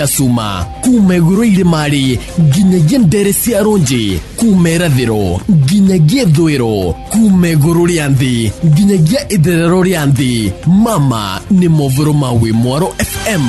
Suma kumeguru ile mari ginyagia ndere cia ronji kumerathiro ginyagia thwiro kumeguru rianthi ginyagia itherero rianthi mama ni movoro mawe Mwaro FM.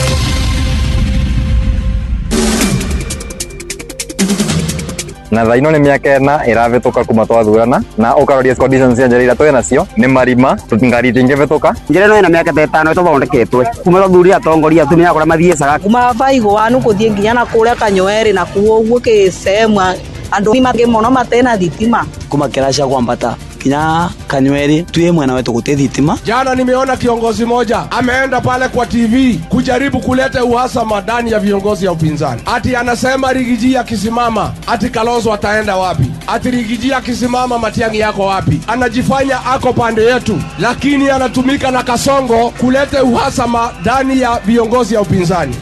Na thaino ni miaka ena iravituka kuma twathurana na ukaroria conditions cia njira twe nacio ni marima ngari tinge vituka njira no ina miaka 5 itothondeketwe kuma twathuria atongoria tumia kora mathiecaga kuma baigo wanu kuthie nginya na kuria Kanyoeri na kuo uguo kisemwa andu mage mono matena thitima kuma kirasha kwambata kinya Kanyoeri tuye mwana wetu gute thitima. Jana nimeona kiongozi moja ameenda pale kwa TV kujaribu kuleta uhasama ndani ya viongozi ya upinzani. Ati anasema Rigiji akisimama ati Kalonzo ataenda wapi? Ati Rigiji akisimama Matiang'i yako wapi? Anajifanya ako pande yetu lakini anatumika na Kasongo kuleta uhasama ndani ya viongozi ya upinzani.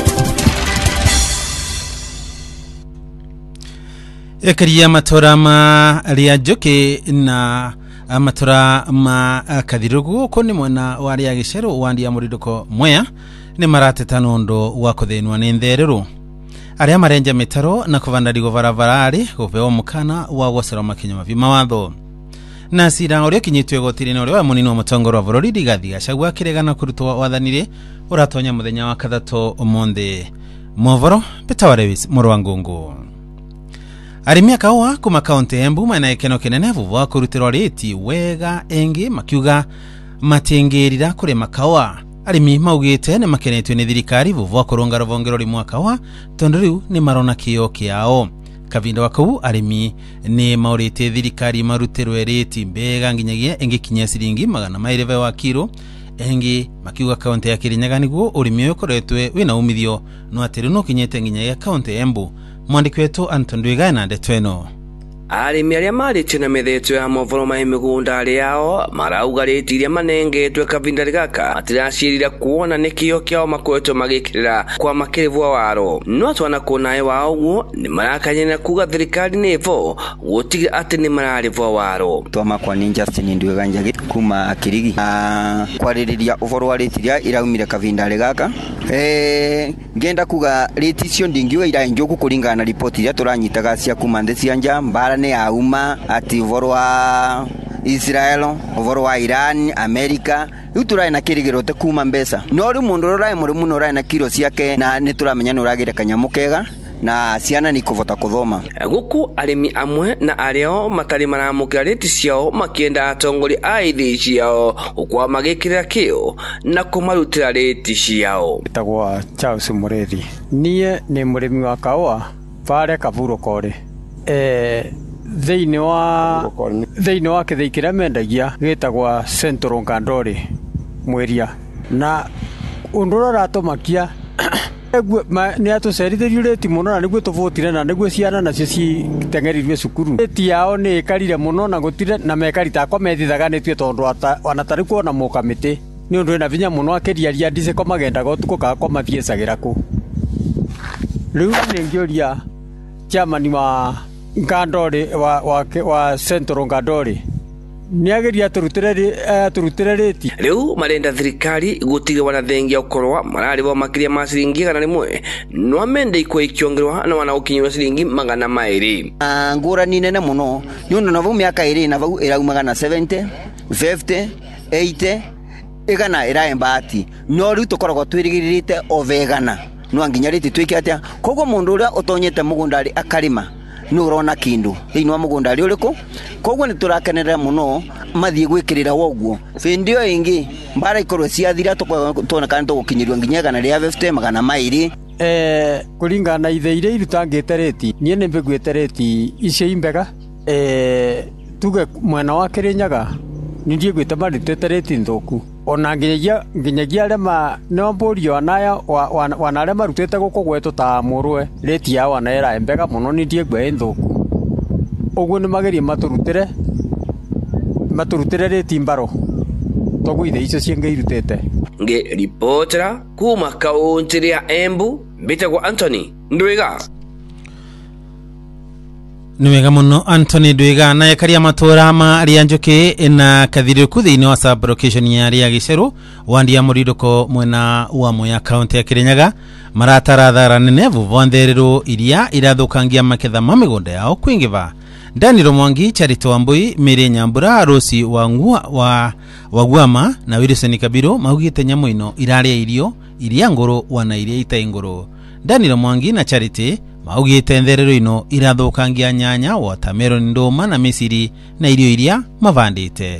Ekaria matora ma ria joke na matora ma kathirugu ko ni mwana wa ria gicero wandi ya muriduko mwea ni marateta nondo wa kuthenwa ni ntherero aria marenja mitaro na kuvandarigo barabarari guveo mukana wa gwacera makinya mavi mawatho na sira uria kinyitwe gotiri uria wa munini wa mutongoro wa bururi Rigathi Gachagua kiregana kurutwa wathanire uratonya muthenya wa kathato umonde movoro Petawalewis Murwangungu. Arimi akawa kuma kaunti Embu maina ekeno kinene vuva kurutirwa reti wega engi makiuga matengerira kure makawa arimi maugite ne makenetwe ni thirikari vuva kurunga rovongero ri mwaka wa tondoriu ni marona kio kiao kavinda wakau arimi ni maurite thirikari marutirwe reti mbega nginyagia engi kinya siringi magana maireve wa kiro engi makiuga kaunti ya Kirinyaga niguo urimi ukoretwe wina umithio no atiru no kinyete nginyagia kaunti Embu. Mwandiki wetu Anton Ndwigana ndetweno arimi aria marite na methetwe ha movoro ma migunda riao marauga reti iria manengetwe kavinda gaka matiracirira kuona nikio kiao makwetwo magikirira kwa makirivwa waro no twana kunae wa uguo ni marakanyena kuga thirikari nevo gutigira ati ni mararivwa waro twama kwa Justin Ndwigana kuma Kirigi kwaririria uvoro wa reti iria iraumire kavinda gaka ngenda kuga reti cio ndingiwe ira njoku kuringana na ripoti iria turanyitaga cia kuma nthi cia nja mbara ni auma ati uvoro wa Israel uvoro wa Iran America uturai na kirigiro te kuma mbesa no ri mundu rorai muri muno rai na kiro ciake na ni turamenya no ragira kanyamukega na ciana ni kuvota kuthoma guku arimi amwe na areo matari maramukira reti ciao makienda atongori aithi ciao ukwa magikira kio na kumarutira reti ciao itagwa Charles Murethi nie ni murimi wa kawa pare Kavuro kore theine wa kithikira mendagia gitagwa Central Ngandori mweria na undura ratomakia ni atucerithirio reti muno na niguo tuvutire na niguo ciana nacio citengerirwe cukuru reti yao ni ikarire muno na gutire na mekarita akwa methithaganitwe tondu wana tari kuona mukamiti ni undu ina vinya muno akiriaria ndice ko magenda gotuko ka ko mathiecagira ku riu ni ngioria chairman wa Ngandori wa Central Ngandori niageria turutire reti riu marenda thirikari gutiga wana thengia ukorwa mararibo makiria masiringi kana rimwe no amende iko ikiongerwa na wana ukinywa siringi magana mairi ngura ni nene muno ni uno novu miaka iri na vau iraumaga na 70 50 80 igana iraembati no riu tukoragwo twirigirite ovegana no anginya reti twike atia koguo mundu uria utonyete mugundari akarima no urona kindu thiini wa mugundari uriku koguo ni turakenerera muno mathie gwikirira woguo findio ingi mbara ikorwe ciathira tuona kana tugukinyirwa nginya gana ria 50 magana mairi kuringana na itheire irutangite reti nie ni mbigwite reti icio imbega tuge mwena wa Kirinyaga ni ndie gwite marutete reti nthuku ona nginyagia arema no mburio anaya wana arema rutete guko gwetu ta murwe reti ya wana era embega muno ni ndie gwe nthuku uguo ni magerie maturutire reti mbaro togu ithe icio ciengeirutete nge reportera kuma kaunti ya Embu bitagwa Anthony Ndwiga Nĩ wega mũno Anthony Ndwiga na yakaria matora ma Rĩanjũkĩ na Kathirĩku thĩinĩ wa sub location ya Rĩagĩcerũ wandi ya Mũrindũko mwena wa Mwea kaunti ya Kĩrĩnyaga marataratara nene vuvondherero iria irathũkangia maketha ma mĩgũnda yao kwĩngĩva. Daniel Mwangi, Charity Wambui, Mary Nyambura, Rosi wa Guama na Wilson Kabiru maugĩte nyamũ ĩno irarĩa irio iria ngũrũ wana iria itarĩ ngũrũ. Daniel Mwangi na Charity maugĩte therero ino irathũkangia nyanya, watermelon, ndũma na mĩciri na irio iria mavandĩte.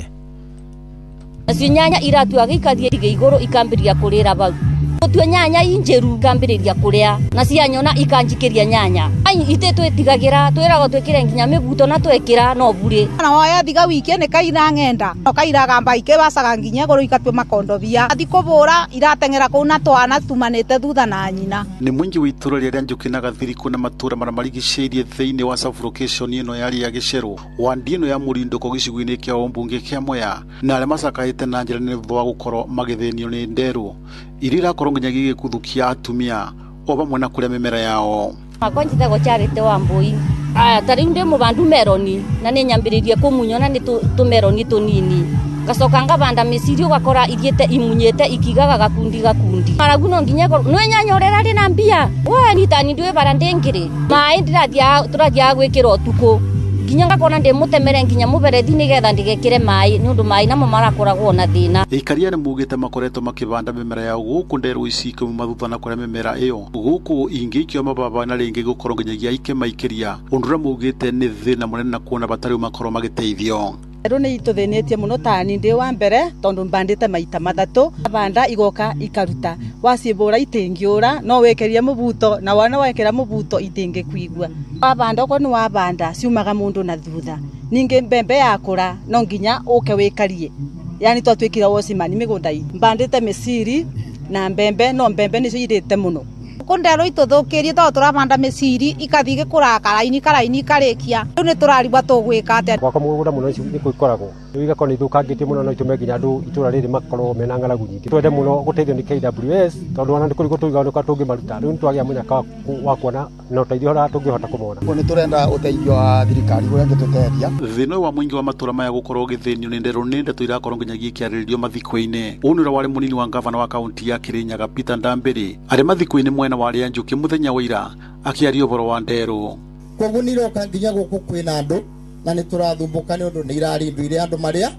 Nacio nyanya iratua gĩkathiĩ igũrũ ikambĩrĩria kũrĩra bau. Gũtue nyanya injeru ikambĩrĩria kũrĩa na cianyona ikanjikĩria nyanya. Ai ite twĩtigagĩra twĩragwo twĩkĩre nginya mĩbuto na twekĩra no bure. Na waya thiga wiki nĩ kaina ng'enda. No kairaga mbaike bacaga nginya gũrũ ikatue makondobia. Athi kũbũra irateng'era kũu na twana tumanĩte thutha na nyina. Nĩ mũingĩ wa itũra rĩa Rĩanjũkĩ na Gathiriku na matũra marĩa marigicĩirie thĩinĩ wa sub location ĩno ya Rĩagĩcerũ. Wandi ĩno ya Mũrindũko gĩcigo-inĩ kĩa ũmbunge kĩa Mwea na arĩa macakaĩte na njĩra nĩ thutha wa gũkorwo magĩthĩnio nĩ nderũ iria irakorwo nginyagia gĩkuthukia atumia o vamwe na kũrĩa mĩmera yao. Akonjithagwo Charity Wambui. Tarĩu ndĩ mũbandu meroni na nĩ nyambĩrĩrie kũmunywo na nĩ tũmeroni tũnini. Gacoka ngabanda mĩciri ũgakora ithiĩte imunyĩte ikigaga gakundi. Maragu no nginya nĩ nyanya ũrera rĩ na mbia. Woe ni tani ndũĩ bara ndĩngĩrĩ. Maĩ tũrathiaga gwĩkĩra ũtukũ. Nginya ngakona ndĩmũtemere nginya mũberethi nĩgetha ndigekĩre maĩ nĩ ũndũ maĩ namo marakoragwo na thĩna. Ikaria nĩ mugĩte makoretwo makĩbanda mĩmera yao gũkũ nderũ ici ikũmi mathutha na kũrĩa mĩmera ĩyo gũkũ ingĩ ikĩo mababa na rĩngĩ gũkorwo nginyagia ikĩmaikĩria ũndũ ũrĩa mugĩte nĩ thĩna mũnene na kuona batarĩ makorwo magĩteithio. Rero nĩ itũthĩnĩtie mũno tani ndĩ wa mbere tondũ mbandĩte maita mathatũ banda igoka ikaruta wacibũra itingĩũra no wekerie mũbuto na wana wekera mũbuto itingĩkuigua. Wabanda okorwo nĩ wabanda ciumaga mũndũ na thutha ningĩ mbembe yakũra no nginya ũke wĩkarie yani twatwĩkira wocimani mĩgũnda itũ mbandĩte mĩciri na mbembe no mbembe nĩcio irĩte mũno kundero itũthũkĩrie tondũ tũrabanda mĩciri ikathii gĩkũraga karaini karĩkia rĩu nĩ tũrarigwa tũgwĩka atĩa gwakwa mũgũnda mũno ici nĩ kũikoragwo rĩu igakorwo nĩ ithũkangĩtie mũno no itũme nginya andũ itũra rĩrĩ makorwo mena ng'aragu nyingĩ twende mũno gũteithio nĩ KWS tondũ ona nĩ kũrigwo tũigaga tũngĩmaruta rĩu nĩ twagĩa mũnyaka wa kuona na ũteithio ũrĩa tũngĩhota kũmona nĩ tũrenda ũteithio wa thirikari ũrĩa ũngĩtũteithia thĩna wa mũingĩ wa matũra maya gũkorwo gĩthĩnio nĩ nderũ nĩ ndeto irakorwo nginyagia ikĩarĩrĩrio mathiko-inĩ ũyũ nĩ warĩ mũnini wa ngavana wa kaunti ya Kĩrĩnyaga Peter Ndambĩrĩ arĩ mathiko-inĩ mwena wa Rĩanjũkĩ mũthenya wa ira akĩaria ũhoro wa nderũ. Koguo nĩ iroka nginya gũkũ kwĩna andũ na nĩ tũrathumbũka nĩ ũndũ nĩ irarindwo iria andũ marĩa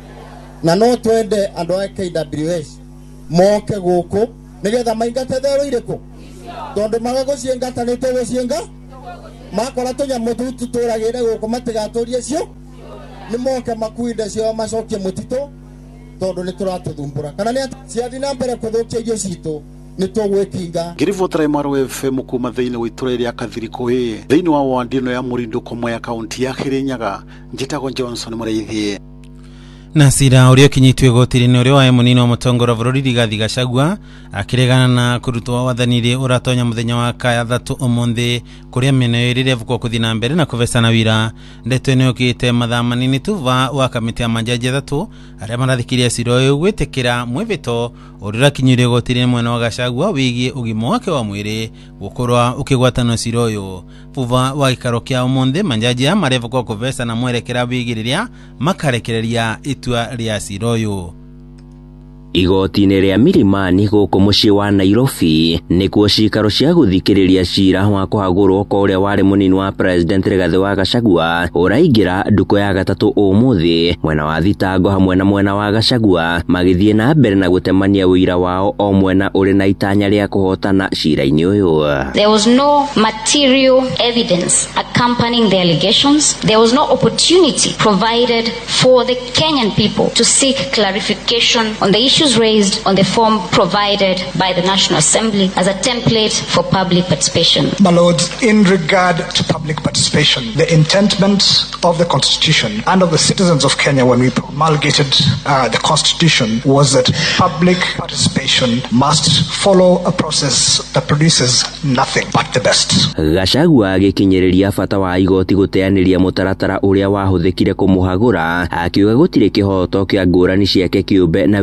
na no twende andũ a KWS moke gũkũ nĩgetha maingate therũ irĩkũ tondũ magagũciengata nĩ tũgũcienga makora tũnyamũ tũu tũtũragĩre gũkũ matigatũrie cio nĩ moke makuinde cio macokie mũtitũ tondũ nĩ tũratũthumbũra kana nĩ ciathi na mbere kũthũkia irio citũ nĩ tũgwĩkinga. Ngĩribotera Ĩmaro FM kuma thĩinĩ wa itũra rĩa Kathiriko thĩinĩ wa wandi ĩno ya Mũrindũko Mwea kaunti ya Kĩrĩnyaga njĩtagwo Johnson Mũrĩithi. Na cira ũrĩa ũkinyĩtio igoti-inĩ ũrĩa wa mũnini wa mũtongoria wa bũrũri Rigathi Gachagua akĩregana na kũrutwo wathanire ũratonya mũthenya wa Kathatu ũmũthĩ kũrĩa mĩena ĩrĩ ĩrevũkwo kũthiĩ na mbere na kũvecana wira. Ndeto ĩno yũkĩte mathaa manini tu wa kamĩtĩ ya majaji atatũ arĩa marathikirie cira ũyũ gwĩtĩkĩra mwĩvĩto ũrĩa ũrakinyĩrio igoti-inĩ mwena wa Gachagua wĩgiĩ ũgima wake wa mwĩrĩ gũkorwo ũkĩgwatanio cira ũyũ. Vuva wa gĩikaro kĩa ũmũthĩ majaji aya marevũkwo kũvecana mwerekera wĩgiĩ rĩrĩa makarekereria itua rĩa cira ũyũ. Igoti-inĩ rĩa Milimani gũkũ mũciĩ wa Nairobi nĩkuo cikaro cia gũthikĩrĩria cira wa kũhagũrwo kwa ũrĩa warĩ mũnini wa president Rigathi wa Gachagua ũraingĩra nduko ya gatatũ ũmũthĩ mwena wa thitango hamwe na mwena wa Gachagua magĩthiĩ na mbere na gũtemania wĩira wao o mwena ũrĩ na itanya rĩa kũhotana cira-inĩ ũyũ. There was no material evidence accompanying the allegations. There was no opportunity provided for the Kenyan people to seek clarification on the issue raised on the form provided by the National Assembly as a template for public participation. My Lords, in regard to public participation, the intentment of the Constitution and of the citizens of Kenya when we promulgated the Constitution was that public participation must follow a process that produces nothing but the best. Gachagua agĩkinyĩrĩria bata wa igoti gũteanĩria mũtaratara ũrĩa wahũthĩkire kũmũhagũra akiuga gũtirĩ kĩhoto kĩa ngũrani ciake kĩũmbe na William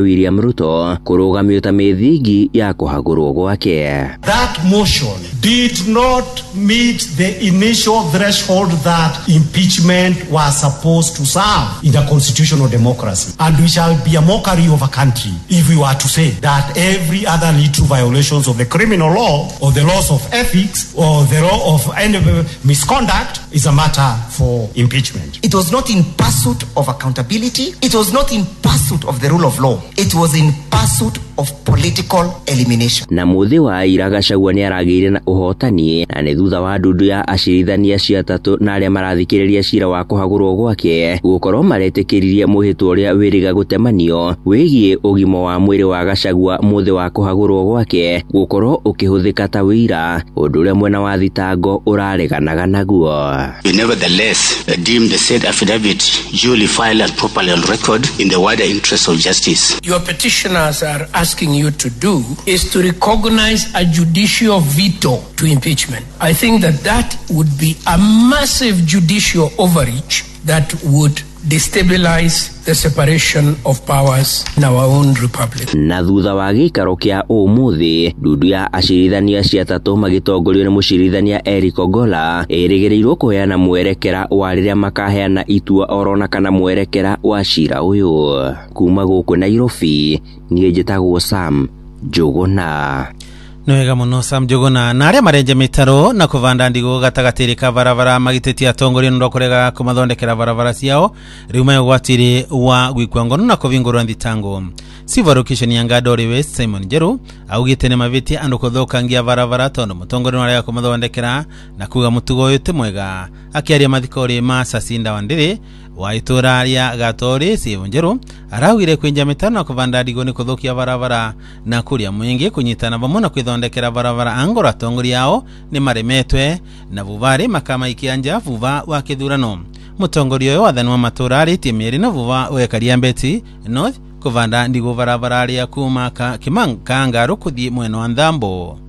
Ruto kurugamio ta mithingi ya kuhagurwo gwake. That motion did not meet the initial threshold that impeachment was supposed to serve in the constitutional democracy. And we shall be a mockery of a country if we were to say that every other little violations of the criminal law or the laws of ethics or the law of any misconduct is a matter for impeachment. It was not in pursuit of accountability. It was not in pursuit of the rule of law. It was in pursuit of political elimination. Na muthi wa ira Gachagua ni aragire na uhotani na ni thutha wa ndundu ya acirithania cia tatu na aria marathikiriria cira wa kuhagurwo gwake gukorwo maretikiririe muhitwo uria wiriga gutemanio wigie ugimo wa mwiri wa Gachagua muthi wa kuhagurwo gwake gukorwo ukihuthika ta wira undu uria mwena wa thitango urareganaga naguo. We nevertheless deem the said affidavit duly filed and properly on record in the wider interest of justice. Your petitioners are asking you to do is to recognize a judicial veto to impeachment. I think that would be a massive judicial overreach that would destabilize the separation of powers in our own republic. Na thutha wa gikaro kia umuthi ndundu ya acirithania cia tatu magitongorio ni mucirithania Eric Ogolla erigirirwo kuheana mwerekera wa riria makaheana itua orona kana mwerekera wa cira uyu. Kuma guku Nairobi nie njitagwo Sam Njuguna. Nwega muno Sam Njuguna na aria marenje mitaro na kuvanda ndigo gatagatiri ka barabara magitetia atongoria ndo kurega kumathondekera barabara ciao riu megwatire wa gwikwa ngono na kuvingurwa thitango. Civil Location ya Ngandori West Simon Njeru augite ne maviti andu kuthokangia barabara tondo mutongoria aria kumathondekera na kuga mutugo uyu ti mwega. Akiaria mathikori ma Sacinda Wandiri wa itura ria Gatori Simon Njeru arauire kwinja mitaro na kuvanda ndigo ni kuthokia barabara na kuria mwingi kunyitana vamwe na kwithondekera barabara angora atongoria ao ni maremetwe na vuvari makamaikia nja vuva wa kithurano. Mutongoria uyu wathani wa matura aritie mieri na vuva wekaria Mbeti North kuvanda ndigo barabara ria kuma Kangaru kuthii mwena wa Nthambo.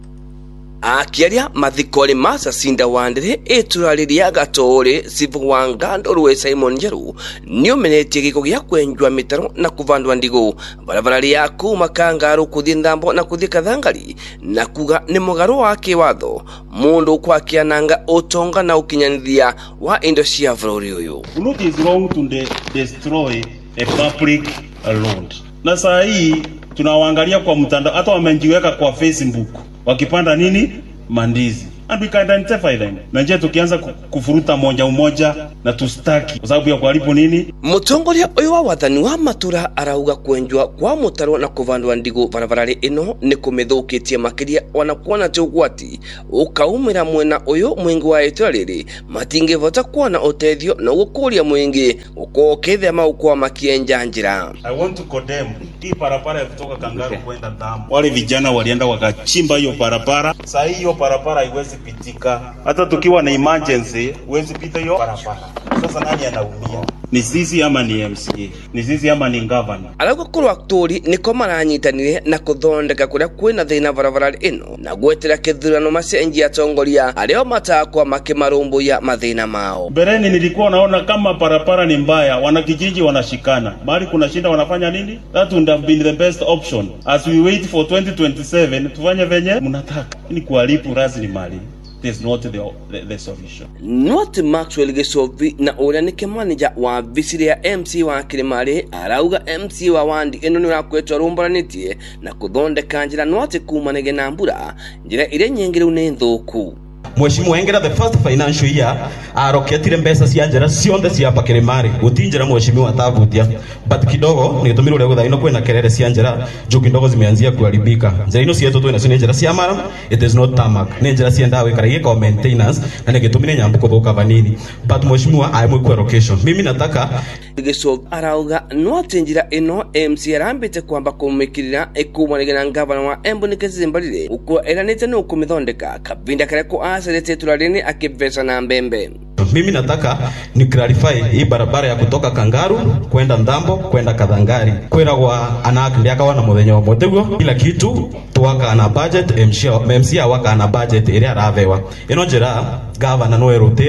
Akiaria mathikori ma Sacinda Wandiri itura riria Gatori Civil wa Ngandori Simon Njeru ni umenetie giko gia kwenjwa mitaro na kuvandwa ndigo barabara ria kuma Kangaru kuthii Nthambo na kuthii Kathangari na kuga ni mugaru wa kiwatho mundu kwa kiananga utonga na ukinyanithia wa indo cia bururi uyu. It is wrong to destroy a public road. Na saa hii tunawaangalia kwa mtandao, hata wamejiweka kwa Facebook wakipanda nini mandizi, and we can identify them. Na nje tukianza kufuruta moja umoja na tustaki kwa sababu ya kuharibu nini. Mutongoria uyu wa wathani wa matura arauga kwenjwa kwa mutaro na kuvandwa ndigo barabarari ino ni kumithukitie makiria ona kuona tigwati ukaumira mwena uyu mwingi wa itura riri matingivota kuona utethio na gukuria mwingi ukokethia maukwa makienja njira. I want to condemn hii barabara ya kutoka Kangaru kwenda Nthambo. Wale vijana walienda wakachimba hiyo barabara. Sasa hiyo barabara haiwezi pitika. Hata tukiwa na emergency huwezi pita hiyo barabara. Sasa nani anaumia? Ni sisi ama ni MCA? Ni sisi ama ni governor? Alauga kurwa aktori niko maranyitanire na kuthondeka kuria kwina thina barabara ino na gwetera kithurano macenjia atongoria ario matakwa makimarumbu ya mathina mao. Bereni nilikuwa naona kama barabara ni mbaya, wanakijiji wanashikana. Bali kuna shida wanafanya nini? That would have been the best option. As we wait for 2027 tufanye venye mnataka. Ni kuharibu rasilimali. This is not the solution. Not Maxwell Gesovi na uria ni manager wa visiri ya MC wa Kirimari arauga MC wa Wandi ino ni rakwetwa rumbaranitie na kuthondeka njira nwate kumanege na mbura njira ire nyingire une nthuku. Mheshimiwa Engera the first financial year aroketire mbesa cia njira cionthe cia Kirimari gutinjira mheshimiwa atavutia but kidogo ni tumiro leo thaino kwena kelele cia njira juu kidogo zimeanzia kuharibika. Njira ino cietu twina cio njira cia mara it is not tarmac ni njira cia ndawe karagie kwa maintenance na nigitumire nyambu kuthuka vanini but mheshimiwa aimwe kwa location. Mimi nataka Geso arauga nwate njira ino MC arambite kwamba kumikirira ekumanege na ngavana wa Embu Nikizimbalire uko eranite no kumithondeka kabinda kare ko aserete tularini akivesa na mbembe. Mimi nataka ni clarify hii barabara ya kutoka Kangaru kwenda Nthambo kwenda Kathangari kwera kwa anak ndiakawa na muthenya wa moteguo kila kitu tuwaka na budget MC waka na budget area ravewa ino njira governor no erutire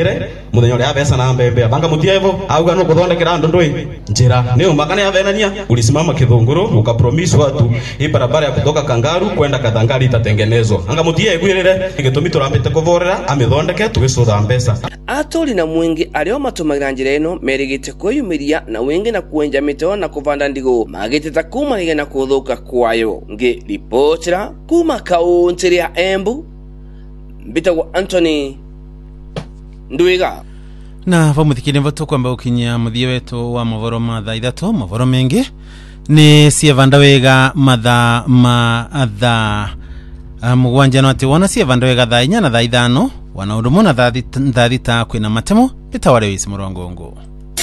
muthenya uria pesa na mbembe banga mutievo auga no kuthondekera andu ndui njira ni umakane athenania ulisimama Kithunguru ukapromise watu hii barabara ya kutoka Kangaru kwenda Kathangari itatengenezwa anga mutie gwirire igitumi turambite kuvorera amithondeke tugisutha mbesa aturi na mwingi ario matumagira njira ino merigite kwiyumiria na wingi na kuenja miteo na kuvanda ndigo magiteta kumariga na kuthuka kwayo ngi ripotera kuma kaunti ya Embu Mbitagwo Anthony Ndwiga na vamuthikire mvatu kwamba ukinyia muthie wetu wa mavoro matha ithatu mavoro mengi ni sievanda wega matha matha mugwanja no ati wana sievanda wega tha inya na tha ithano wana undumu na tha thita kwina matemo bitaware wisi murongongo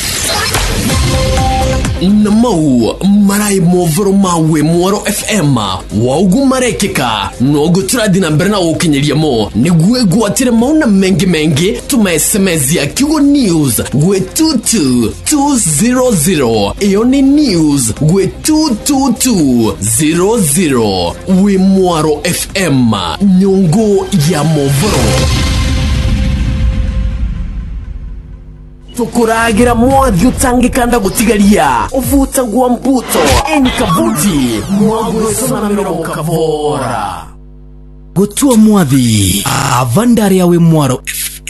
Namau marai movoro mawe Mwaro FM waugu marekeka nogo turadi na mbere na ukinyeria mo niguwe gwatire mauna mengi tuma SMS ya Kigo News gwe 22200 iyo ni news gwe 22200 we Mwaro FM nyongo ya movoro tukuragira mwathi utangikanda gutigaria uvuta gwa mbuto enkabuti mwaguro sana mirongo kavora gutua mwathi avandari ya we Mwaro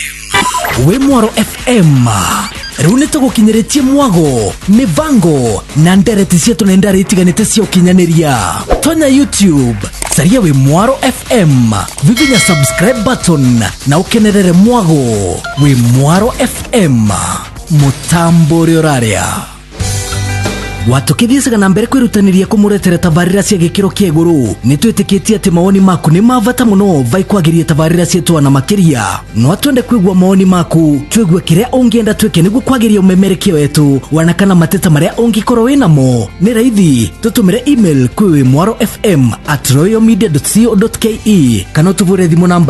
FM runete gukinyeretie mwago mivango na ndereti cia tunendari itiganite cia ukinyaniria tonya YouTube saria we Mwaro FM vivinya subscribe button na ukenerere mwago we Mwaro FM mutambore oraria watukithiesaga na mbere kwirutaniria kumuretera tabarira cia gikiro kia iguru nitwitikitie ati maoni maku ni mavata muno vai kwagiria tabarira cietu na makiria no atwende kwigwa maoni maku twigwe kiria ungienda twike niguo kwagiria umemerekia wetu wanakana mateta maria ungikoro winamo ni raithi tutumire email kwi mwaro.fm@royalmedia.co.ke kana tuvure thimu namba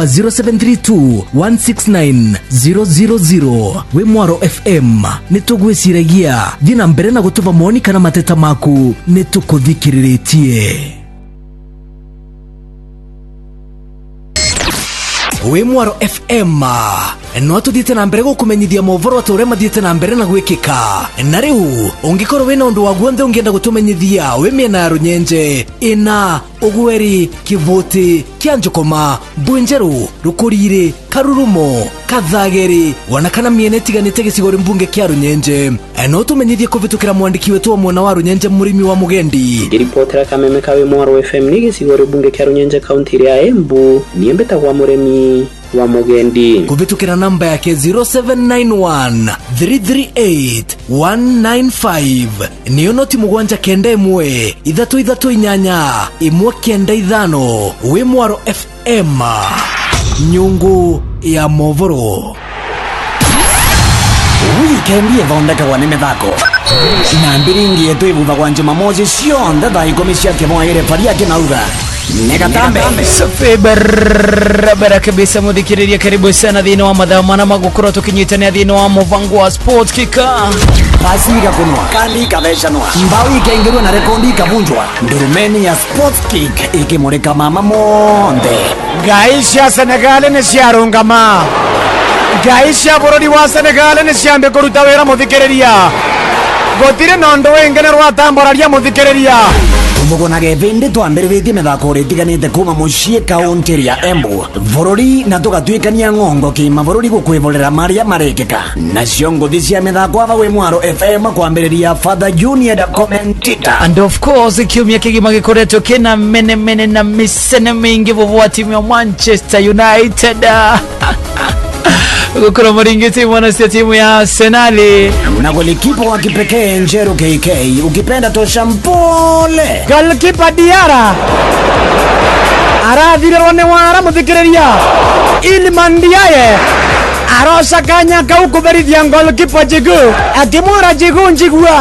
0732169000 we Mwaro FM nitugwiciragia thina mbere na gutuva maoni kana mateta maku nitukuthikiriretie we Mwaro FM no tuthiete na mbere gukumenyithia movoro atore mathiete na mbere na gwikika na riu ungikoro wina undu wa guonthe ungienda gutumenyithia we miena ya Runyenje ina Ugweri Kivuti Kianjukoma Mbunjeru Rukurire Karurumo Kathageri wanakana miene tiganite gicigori mbunge kia Runyenje no tumenyithie kuvitukira mwandiki wetu wa mwona wa Runyenje murimi wa mugendi ripotera kameme kawe Mwaro FM ni gicigori mbunge kia Runyenje kaunti ya Embu niembeta kwa murimi wa mugendi kuvitukira namba yake 0791 338 195 niyo noti mugwanja kenda imwe ithatu inyanya imwe kenda ithano we Mwaro FM nyungu ya movoro wikendi ethondeka kwa nime thako na mbiringi yetu ivuva kwa Jumamosi cionthe thaa 10 cia kimoire paria kinauga Negatambe safi barabara kabisa muthikiriria karibu sana thina wa mathaa magukura tukinyitania thina wa muvango wa sports kika basi kunwa kandi kaveshanwa mbao ikaingirwa na rekondi ikavunjwa ndurumeni ya sports kick ikimurika mama monde gaisha Senegal ni ciarungama gaisha bururi wa Senegal ni ciambe kuruta wira muthikiriria gotire nondo wengene rwatamboraria muthikiriria Mugona gevende twambirivitie mithako itiganite kuma mucii kaunti ya Embu bururi na tugatwikania ngongo kima bururi gukwivorera maria marekeka nacio nguthi cia mithako ava we Mwaro FM kwambiriria Father Junior da commentator and of course kiumia kigima gikoretwo kina mene na misene mingi vuvua timu ya Manchester United gukura maringiti mwana cia timu ya Arsenal na golikipa wa kipekee Njeru KK ukipenda tosha mpole goalkeeper Diarra arathirwo ni wara muthikiriria Iliman Ndiaye arosa kanya kaukuberithia goalkeeper Jigu akimwora Jigu njigua